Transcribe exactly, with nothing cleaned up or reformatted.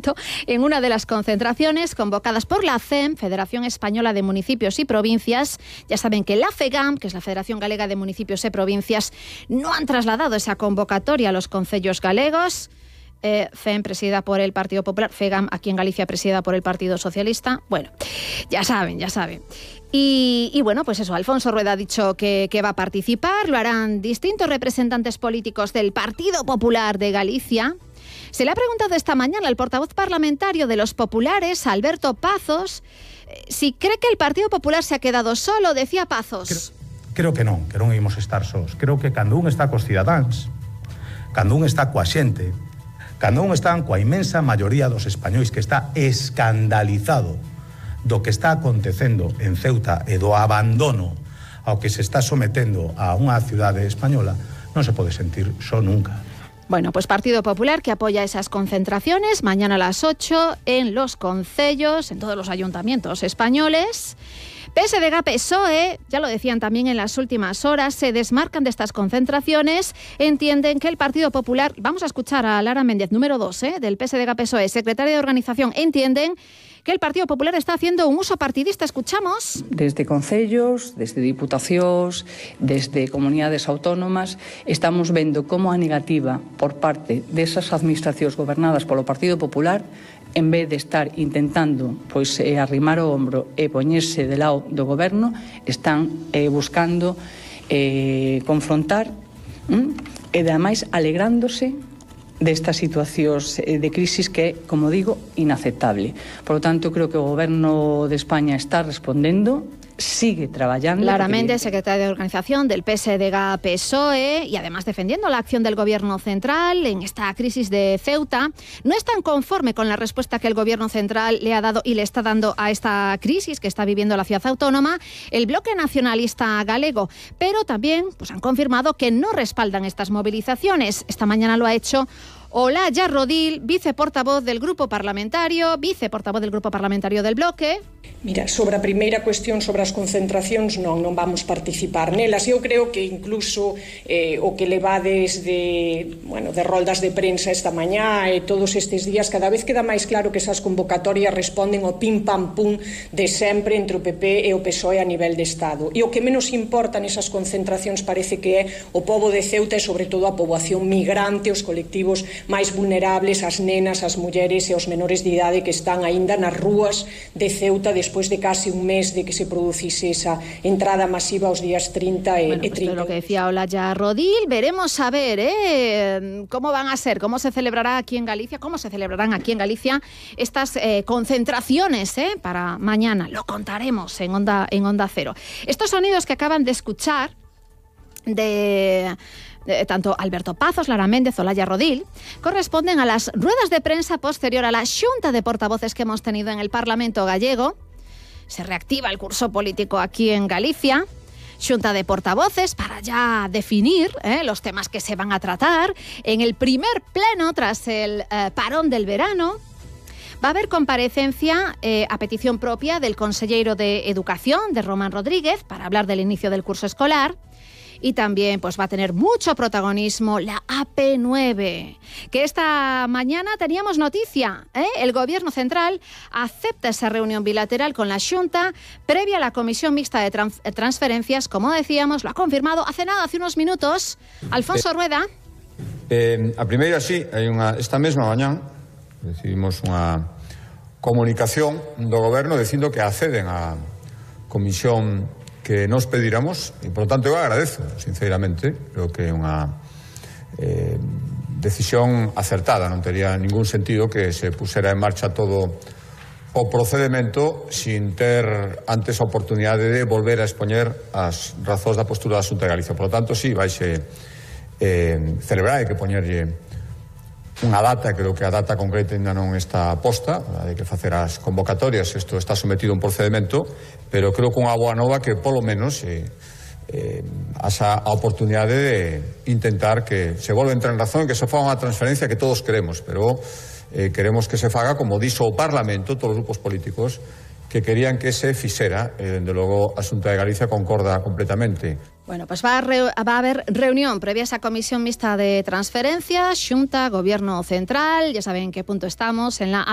momento en una de las concentraciones convocadas por la C E M, Federación Española de Municipios y Provincias. Ya saben que la FEGAM, que es la Federación Galega de Municipios y Provincias, no han trasladado esa convocatoria a los concellos galegos. Eh, C E M presidida por el Partido Popular, FEGAM aquí en Galicia presidida por el Partido Socialista. Bueno, ya saben, ya saben. Y, y bueno, pues eso, Alfonso Rueda ha dicho que, que va a participar, lo harán distintos representantes políticos del Partido Popular de Galicia. Se le ha preguntado esta mañana al portavoz parlamentario de los populares, Alberto Pazos, si cree que el Partido Popular se ha quedado solo. Decía Pazos. Creo, creo que non, que non imos estar sós. Creo que cando un está cos cidadáns, cando un está coa xente, cando un está coa inmensa maioría dos españois que está escandalizado do que está acontecendo en Ceuta e do abandono ao que se está sometendo a unha cidade española, non se pode sentir só nunca. Bueno, pues Partido Popular que apoya esas concentraciones mañana a las ocho en los concellos, en todos los ayuntamientos españoles. P S D G, P S O E, ya lo decían también en las últimas horas, se desmarcan de estas concentraciones, entienden que el Partido Popular, vamos a escuchar a Lara Méndez, número dos, ¿eh? del P S D G, P S O E, secretaria de organización, entienden que el Partido Popular está haciendo un uso partidista. Escuchamos. Desde concellos, desde diputacións, desde comunidades autónomas, estamos vendo como a negativa por parte desas administracións gobernadas polo Partido Popular, en vez de estar intentando pois, eh, arrimar o hombro e poñerse de lado do goberno, están eh, buscando eh, confrontar ¿m? e, ademais, alegrándose destas situacións de crisis que é, como digo, inaceptable. Por lo tanto, creo que o Goberno de España está respondendo, sigue trabajando. Lara Méndez, secretaria de Organización del P S D G, P S O E, y además defendiendo la acción del Gobierno central en esta crisis de Ceuta. No es tan conforme con la respuesta que el Gobierno central le ha dado y le está dando a esta crisis que está viviendo la ciudad autónoma el bloque nacionalista galego, pero también pues, han confirmado que no respaldan estas movilizaciones. Esta mañana lo ha hecho Olaya Rodil, viceportavoz del Grupo Parlamentario, viceportavoz del Grupo Parlamentario del Bloque. Mira, sobre a primeira cuestión sobre as concentracións, non, non vamos participar nelas. Eu creo que incluso eh, o que levades de, bueno, de roldas de prensa esta mañá e todos estes días, cada vez queda máis claro que esas convocatorias responden ao pim-pam-pum de sempre entre o P P e o P S O E a nivel de Estado. E o que menos importa nesas concentracións parece que é o pobo de Ceuta e sobre todo a poboación migrante, os colectivos máis vulnerables, as nenas, as mulleres e os menores de idade que están aínda nas rúas de Ceuta despois de casi un mes de que se producise esa entrada masiva os días treinta e, bueno, pues e treinta. Lo que decía Olaya Rodil, veremos a ver ¿eh? cómo van a ser, cómo se celebrará aquí en Galicia, cómo se celebrarán aquí en Galicia estas eh, concentraciones ¿eh? para mañana. Lo contaremos en Onda, en Onda Cero. Estos sonidos que acaban de escuchar de... Eh, tanto Alberto Pazos, Lara Méndez, Olaya Rodil, corresponden a las ruedas de prensa posterior a la xunta de portavoces que hemos tenido en el Parlamento gallego. Se reactiva el curso político aquí en Galicia. Xunta de portavoces para ya definir eh, los temas que se van a tratar en el primer pleno tras el eh, parón del verano. Va a haber comparecencia eh, a petición propia del consellero de Educación, de Román Rodríguez, para hablar del inicio del curso escolar. Y también pues, va a tener mucho protagonismo la A P nueve, que esta mañana teníamos noticia. ¿eh? El Gobierno central acepta esa reunión bilateral con la Xunta previa a la Comisión Mixta de Trans- Transferencias. Como decíamos, lo ha confirmado hace nada, hace unos minutos, Alfonso Rueda. Eh, a primeira, sí, hai unha, esta mesma mañá decidimos unha comunicación do Goberno dicindo que acceden á Comisión que nos pediramos, e, por tanto, eu agradezo, sinceramente, creo que é unha eh, decisión acertada, non tería ningún sentido que se pusera en marcha todo o procedimento sin ter antes a oportunidade de volver a expoñer as razóns da postura da Xunta de Galicia. Por lo tanto, sí, vaise eh, celebrar, hai que poñerlle unha data, creo que a data concreta ainda non está posta, hai que facer as convocatorias, isto está sometido a un procedimento, pero creo que unha boa nova que polo menos eh, eh, asa a oportunidade de intentar que se volva a entrar en razón e que se faga unha transferencia que todos queremos, pero eh, queremos que se faga como dixo o Parlamento, todos os grupos políticos que querían que se fixera, e, dende logo, a Xunta de Galicia concorda completamente. Bueno, pues va a, re- va a haber reunión previa a esa comisión mixta de transferencias, Xunta, Gobierno Central, ya saben en qué punto estamos, en la